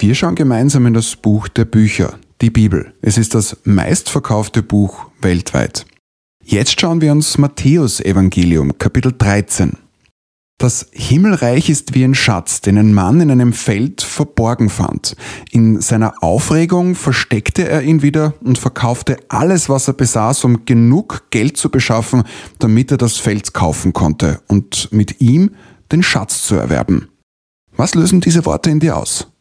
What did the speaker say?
Wir schauen gemeinsam in das Buch der Bücher, die Bibel. Es ist das meistverkaufte Buch weltweit. Jetzt schauen wir uns Matthäus-Evangelium, Kapitel 13. Das Himmelreich ist wie ein Schatz, den ein Mann in einem Feld verborgen fand. In seiner Aufregung versteckte er ihn wieder und verkaufte alles, was er besaß, um genug Geld zu beschaffen, damit er das Feld kaufen konnte und mit ihm den Schatz zu erwerben. Was lösen diese Worte in dir aus?